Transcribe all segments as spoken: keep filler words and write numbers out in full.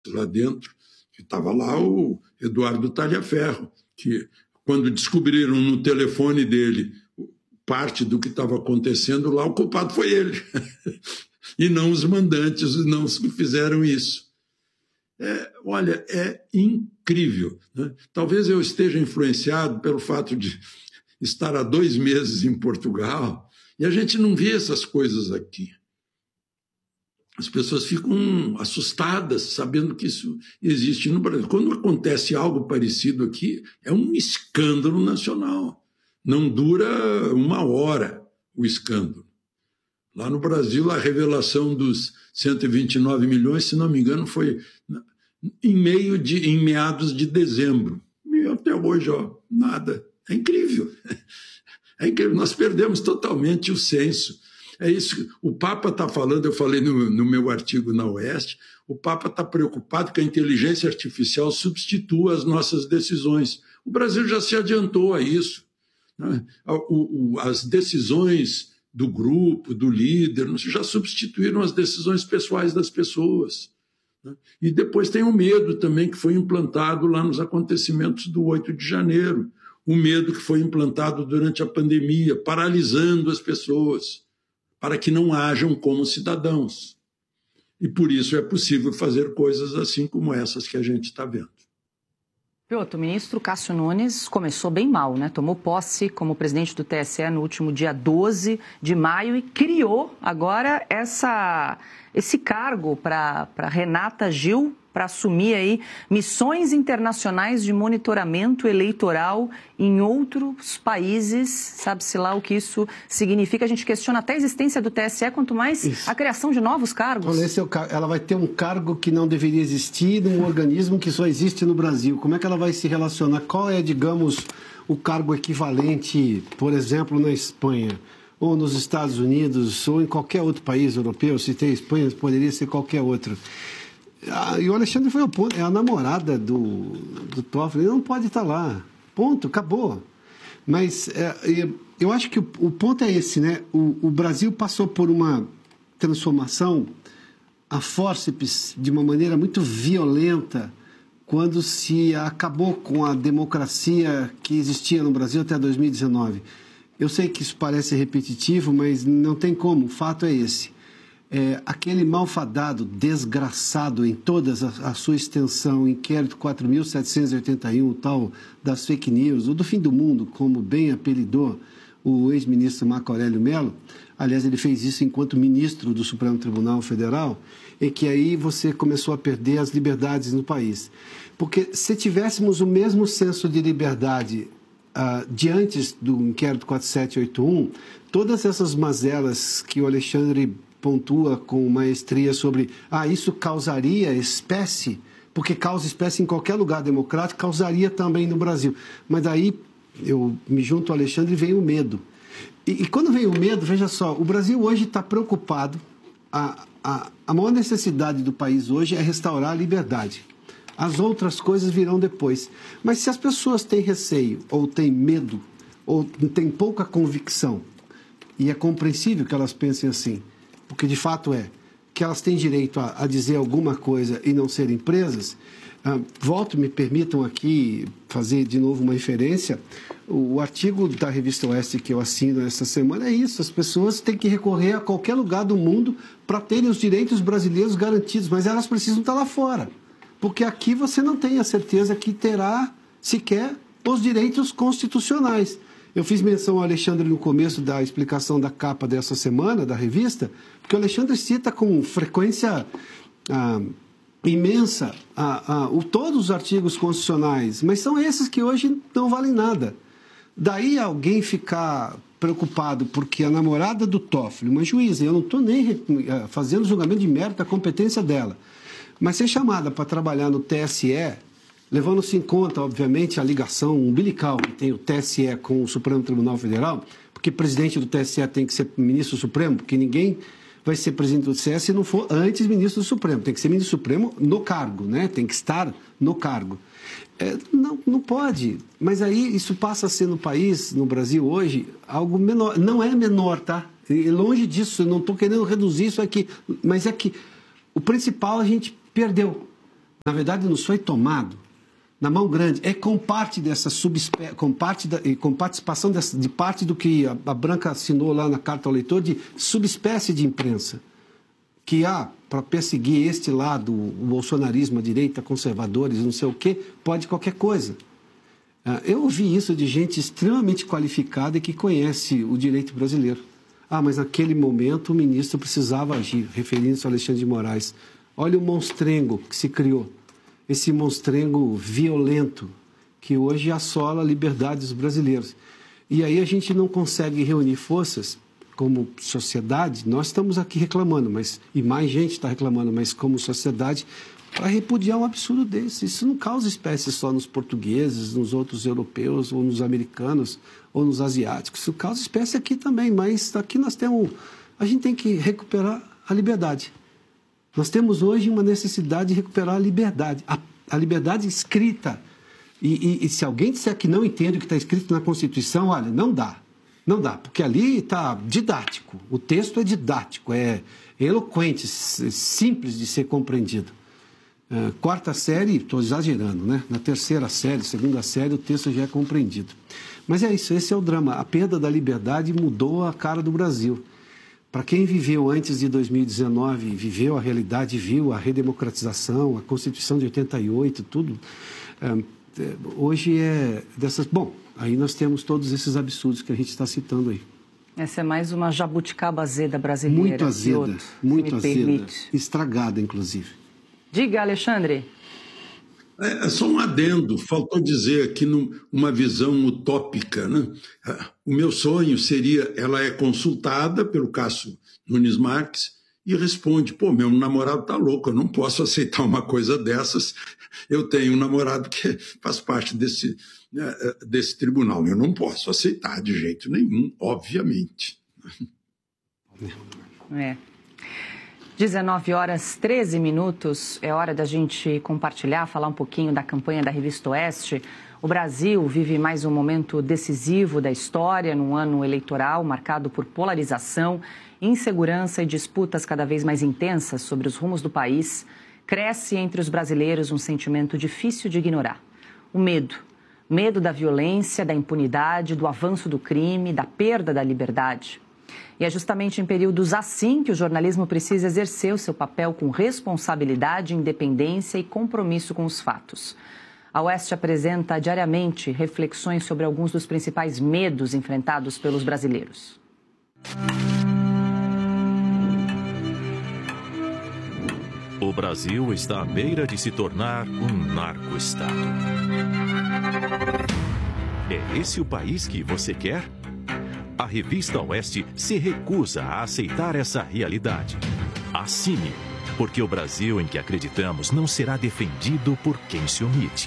lá dentro, que estava lá o Eduardo Talhaferro, que quando descobriram no telefone dele parte do que estava acontecendo lá, o culpado foi ele, e não os mandantes, não os que fizeram isso. É, olha, é incrível, né? Talvez eu esteja influenciado pelo fato de estar há dois meses em Portugal, e a gente não vê essas coisas aqui. As pessoas ficam assustadas sabendo que isso existe no Brasil. Quando acontece algo parecido aqui, é um escândalo nacional. Não dura uma hora o escândalo. Lá no Brasil, a revelação dos cento e vinte e nove milhões, se não me engano, foi em, meio de, em meados de dezembro. E até hoje, ó, nada. É incrível. É incrível. Nós perdemos totalmente o senso. É isso que o Papa está falando, eu falei no, no meu artigo na Oeste, o Papa está preocupado que a inteligência artificial substitua as nossas decisões. O Brasil já se adiantou a isso, né? o, o, as decisões do grupo, do líder, já substituíram as decisões pessoais das pessoas, né? E depois tem o medo também que foi implantado lá nos acontecimentos do oito de janeiro, o medo que foi implantado durante a pandemia, paralisando as pessoas, para que não hajam como cidadãos. E por isso é possível fazer coisas assim como essas que a gente está vendo. Piotr, o ministro Cássio Nunes começou bem mal, né? Tomou posse como presidente do T S E no último dia doze de maio e criou agora essa, esse cargo para Renata Gil, para assumir aí missões internacionais de monitoramento eleitoral em outros países. Sabe-se lá o que isso significa. A gente questiona até a existência do T S E, quanto mais isso. A criação de novos cargos. Esse é o, ela vai ter um cargo que não deveria existir num organismo que só existe no Brasil. Como é que ela vai se relacionar? Qual é, digamos, o cargo equivalente, por exemplo, na Espanha, ou nos Estados Unidos, ou em qualquer outro país europeu? Se tem Espanha, poderia ser qualquer outro. Ah, e o Alexandre foi ao ponto, é a namorada do, do Toffoli, ele não pode estar lá, ponto, acabou. Mas é, eu acho que o, o ponto é esse, né? O, o Brasil passou por uma transformação a fórceps de uma maneira muito violenta quando se acabou com a democracia que existia no Brasil até dois mil e dezenove. Eu sei que isso parece repetitivo, mas não tem como, o fato é esse. É, aquele malfadado, desgraçado em toda a, a sua extensão, inquérito quatro mil setecentos e oitenta e um, tal das fake news, ou do fim do mundo, como bem apelidou o ex-ministro Marco Aurélio Mello, aliás, ele fez isso enquanto ministro do Supremo Tribunal Federal, e que aí você começou a perder as liberdades no país. Porque se tivéssemos o mesmo senso de liberdade uh, de antes do inquérito quatro sete oito um, todas essas mazelas que o Alexandre pontua com maestria sobre, ah, isso causaria espécie, porque causa espécie em qualquer lugar democrático, causaria também no Brasil. Mas daí eu me junto ao Alexandre e vem o medo. E, e quando vem o medo, veja só, o Brasil hoje está preocupado, a, a, a maior necessidade do país hoje é restaurar a liberdade. As outras coisas virão depois. Mas se as pessoas têm receio, ou têm medo, ou têm pouca convicção, e é compreensível que elas pensem assim, porque de fato é que elas têm direito a, a dizer alguma coisa e não serem presas, ah, volto, me permitam aqui fazer de novo uma inferência, o, o artigo da Revista Oeste que eu assino esta semana é isso, as pessoas têm que recorrer a qualquer lugar do mundo para terem os direitos brasileiros garantidos, mas elas precisam estar lá fora, porque aqui você não tem a certeza que terá sequer os direitos constitucionais. Eu fiz menção ao Alexandre no começo da explicação da capa dessa semana, da revista, porque o Alexandre cita com frequência ah, imensa ah, ah, o, todos os artigos constitucionais, mas são esses que hoje não valem nada. Daí alguém ficar preocupado porque a namorada do Toffoli, uma juíza, eu não estou nem fazendo julgamento de mérito da competência dela, mas ser chamada para trabalhar no T S E, levando-se em conta, obviamente, a ligação umbilical que tem o T S E com o Supremo Tribunal Federal, porque presidente do T S E tem que ser ministro supremo, porque ninguém vai ser presidente do T S E se não for antes ministro do Supremo. Tem que ser ministro supremo no cargo, né? Tem que estar no cargo. É, não, não pode. Mas aí isso passa a ser no país, no Brasil hoje, algo menor. Não é menor, tá? E longe disso, eu não estou querendo reduzir isso aqui. Mas é que o principal a gente perdeu. na verdade, nos foi tomado na mão grande, é com parte dessa subespécie, com, parte da, com participação dessa, de parte do que a, a Branca assinou lá na carta ao leitor, de subespécie de imprensa, que há para perseguir este lado, o bolsonarismo, a direita, conservadores, não sei o quê, pode qualquer coisa. Eu ouvi isso de gente extremamente qualificada e que conhece o direito brasileiro. Ah, mas naquele momento o ministro precisava agir, referindo-se ao Alexandre de Moraes. Olha o monstrengo que se criou. Esse monstrengo violento que hoje assola a liberdade dos brasileiros. E aí a gente não consegue reunir forças como sociedade. Nós estamos aqui reclamando, mas, e mais gente está reclamando, mas como sociedade, para repudiar um absurdo desse. Isso não causa espécie só nos portugueses, nos outros europeus, ou nos americanos, ou nos asiáticos. Isso causa espécie aqui também, mas aqui nós temos... A gente tem que recuperar a liberdade. Nós temos hoje uma necessidade de recuperar a liberdade, a, a liberdade escrita. E, e, e se alguém disser que não entende o que está escrito na Constituição, olha, não dá. Não dá, porque ali está didático. O texto é didático, é eloquente, simples de ser compreendido. Uh, quarta série, estou exagerando, né? Na terceira série, segunda série, o texto já é compreendido. Mas é isso, esse é o drama. A perda da liberdade mudou a cara do Brasil. Para quem viveu antes de dois mil e dezenove, viveu a realidade, viu a redemocratização, a Constituição de oitenta e oito, tudo, é, hoje é dessas... Bom, aí nós temos todos esses absurdos que a gente está citando aí. Essa é mais uma jabuticaba azeda brasileira. Muito azeda, outro, muito azeda, permite. Estragada, inclusive. Diga, Alexandre. É só um adendo, faltou dizer aqui numa visão utópica, né? O meu sonho seria, ela é consultada pelo Cássio Nunes Marques e responde, pô, meu namorado tá louco, eu não posso aceitar uma coisa dessas, eu tenho um namorado que faz parte desse, né, desse tribunal, eu não posso aceitar de jeito nenhum, obviamente. É. dezenove horas, treze minutos, é hora da gente compartilhar, falar um pouquinho da campanha da Revista Oeste. O Brasil vive mais um momento decisivo da história, num ano eleitoral marcado por polarização, insegurança e disputas cada vez mais intensas sobre os rumos do país. Cresce entre os brasileiros um sentimento difícil de ignorar: o medo. Medo da violência, da impunidade, do avanço do crime, da perda da liberdade. E é justamente em períodos assim que o jornalismo precisa exercer o seu papel com responsabilidade, independência e compromisso com os fatos. A Oeste apresenta diariamente reflexões sobre alguns dos principais medos enfrentados pelos brasileiros. O Brasil está à beira de se tornar um narco-estado. É esse o país que você quer? A Revista Oeste se recusa a aceitar essa realidade. Assine, porque o Brasil em que acreditamos não será defendido por quem se omite.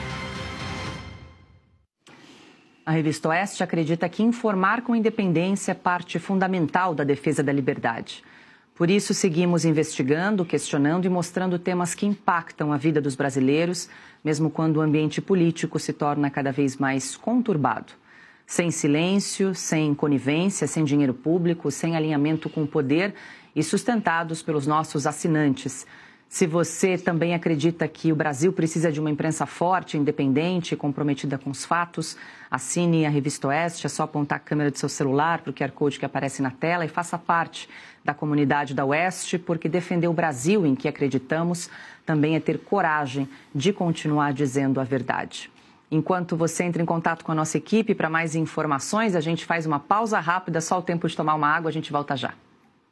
A Revista Oeste acredita que informar com independência é parte fundamental da defesa da liberdade. Por isso, seguimos investigando, questionando e mostrando temas que impactam a vida dos brasileiros, mesmo quando o ambiente político se torna cada vez mais conturbado. Sem silêncio, sem conivência, sem dinheiro público, sem alinhamento com o poder e sustentados pelos nossos assinantes. Se você também acredita que o Brasil precisa de uma imprensa forte, independente e comprometida com os fatos, assine a Revista Oeste, é só apontar a câmera do seu celular para o Q R Code que aparece na tela e faça parte da comunidade da Oeste, porque defender o Brasil em que acreditamos também é ter coragem de continuar dizendo a verdade. Enquanto você entra em contato com a nossa equipe para mais informações, a gente faz uma pausa rápida, só o tempo de tomar uma água, a gente volta já.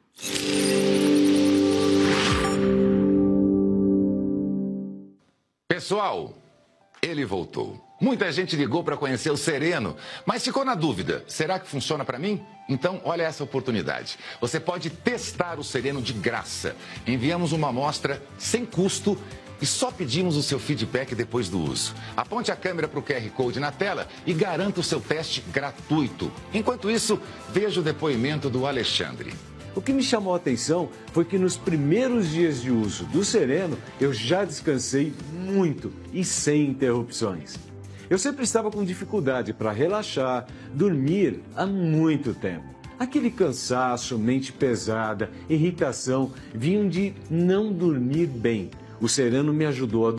Pessoal, ele voltou. Muita gente ligou para conhecer o Sereno, mas ficou na dúvida, será que funciona para mim? Então, olha essa oportunidade. Você pode testar o Sereno de graça. Enviamos uma amostra sem custo e só pedimos o seu feedback depois do uso. Aponte a câmera para o Q R Code na tela e garanta o seu teste gratuito. Enquanto isso, veja o depoimento do Alexandre. O que me chamou a atenção foi que nos primeiros dias de uso do Sereno, eu já descansei muito e sem interrupções. Eu sempre estava com dificuldade para relaxar, dormir há muito tempo. Aquele cansaço, mente pesada, irritação, vinham de não dormir bem. O Sereno me ajudou a